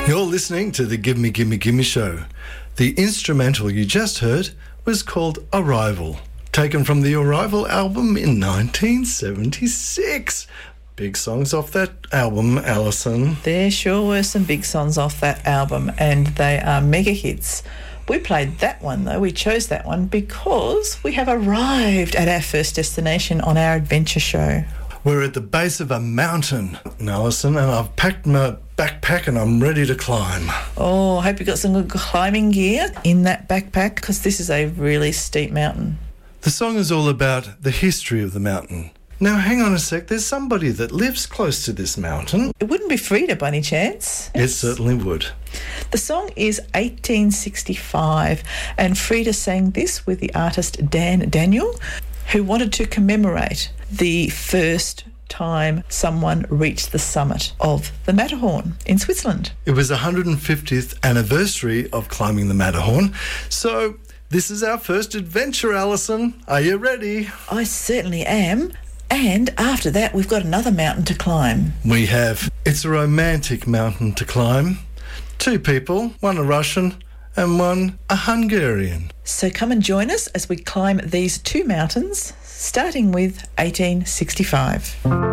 You're listening to the Gimme Gimme Gimme Show. The instrumental you just heard was called Arrival, taken from the Arrival album in 1976. Big songs off that album, Alison. There sure were some big songs off that album, and they are mega hits. We played that one, though. We chose that one because we have arrived at our first destination on our adventure show. We're at the base of a mountain, Alison, and I've packed my backpack and I'm ready to climb. Oh, I hope you got some good climbing gear in that backpack, because this is a really steep mountain. The song is all about the history of the mountain. Now, hang on a sec. There's somebody that lives close to this mountain. It wouldn't be Frida by any chance. It certainly would. The song is 1865, and Frida sang this with the artist Dan Daniel, who wanted to commemorate the first time someone reached the summit of the Matterhorn in Switzerland. It was the 150th anniversary of climbing the Matterhorn. So this is our first adventure, Alison. Are you ready? I certainly am. And after that, we've got another mountain to climb. We have. It's a romantic mountain to climb. 2 people, one a Russian and one a Hungarian. So come and join us as we climb these 2 mountains, starting with 1865.